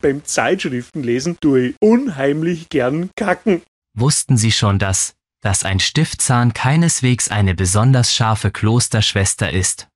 beim Zeitschriftenlesen tue ich unheimlich gern kacken. Wussten Sie schon, dass ein Stiftzahn keineswegs eine besonders scharfe Klosterschwester ist?